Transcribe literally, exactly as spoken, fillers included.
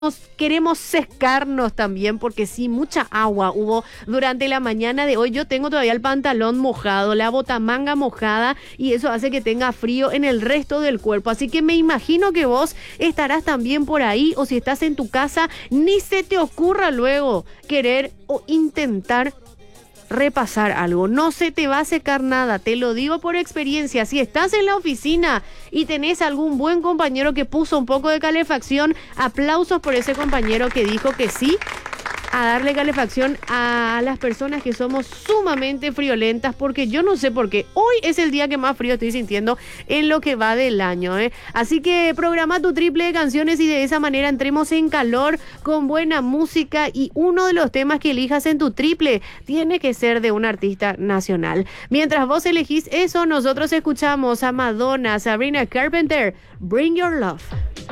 Queremos secarnos también porque sí, mucha agua hubo durante la mañana de hoy. Yo tengo todavía el pantalón mojado, la botamanga mojada y eso hace que tenga frío en el resto del cuerpo. Así que me imagino que vos estarás también por ahí, o si estás en tu casa, ni se te ocurra luego querer o intentar repasar algo. No se te va a secar nada, te lo digo por experiencia. Si estás en la oficina y tenés algún buen compañero que puso un poco de calefacción, aplausos por ese compañero que dijo que sí a darle calefacción a las personas que somos sumamente friolentas, porque yo no sé por qué hoy es el día que más frío estoy sintiendo en lo que va del año, ¿eh? Así que programa tu triple de canciones y de esa manera entremos en calor con buena música, y uno de los temas que elijas en tu triple tiene que ser de un artista nacional. Mientras vos elegís eso, nosotros escuchamos a Madonna, Sabrina Carpenter, Bring Your Love.